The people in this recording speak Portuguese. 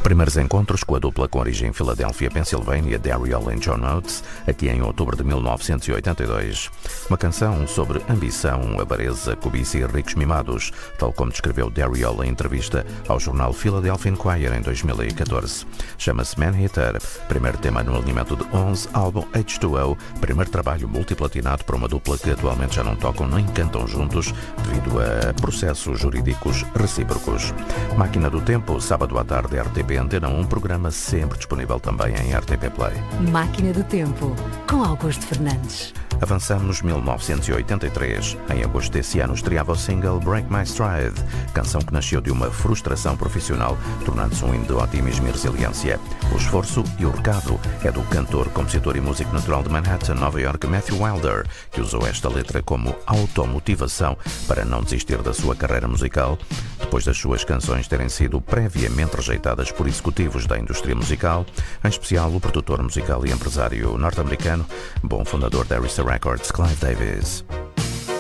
Primeiros encontros com a dupla com origem em Filadélfia, Pensilvânia, Daryl and John Oates, aqui em outubro de 1982. Uma canção sobre ambição, avareza, cobiça e ricos mimados, tal como descreveu Daryl em entrevista ao jornal Philadelphia Inquirer em 2014. Chama-se Man Hitter, primeiro tema no alinhamento de 11, álbum H2O, primeiro trabalho multiplatinado para uma dupla que atualmente já não tocam nem cantam juntos devido a processos jurídicos recíprocos. Máquina do Tempo, sábado à tarde, RTP Antena 1, programa sempre disponível também em RTP Play. Máquina do Tempo, com Augusto Fernandes. Avançamos 1983. Em agosto desse ano estreava o single Break My Stride, canção que nasceu de uma frustração profissional, tornando-se um hino de otimismo e resiliência. O esforço e o recado é do cantor, compositor e músico natural de Manhattan, Nova York, Matthew Wilder, que usou esta letra como automotivação para não desistir da sua carreira musical, depois das suas canções terem sido previamente rejeitadas por executivos da indústria musical, em especial o produtor musical e empresário norte-americano, bom fundador da Arista Records, Clive Davis.